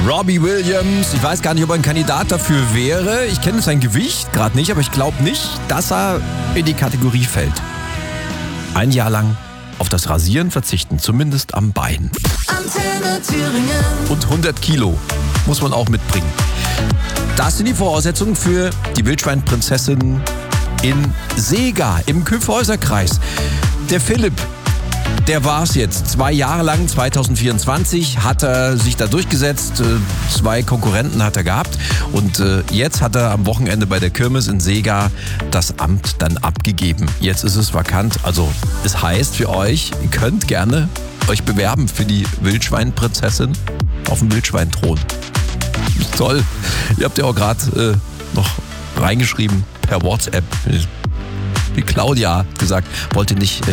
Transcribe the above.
Robbie Williams. Ich weiß gar nicht, ob er ein Kandidat dafür wäre. Ich kenne sein Gewicht gerade nicht, aber ich glaube nicht, dass er in die Kategorie fällt. Ein Jahr lang auf das Rasieren verzichten, zumindest am Bein. Antenne Thüringen. Und 100 Kilo muss man auch mitbringen. Das sind die Voraussetzungen für die Wildschweinprinzessin in Seega im Kyffhäuserkreis. Der Philipp, der war es jetzt. 2 Jahre lang, 2024, hat er sich da durchgesetzt. 2 Konkurrenten hat er gehabt. Und jetzt hat er am Wochenende bei der Kirmes in Seega das Amt dann abgegeben. Jetzt ist es vakant. Also es heißt für euch, ihr könnt gerne euch bewerben für die Wildschweinprinzessin auf dem Wildschweinthron. Toll. Ihr habt ja auch gerade noch reingeschrieben per WhatsApp. Die Claudia hat gesagt, wollte nicht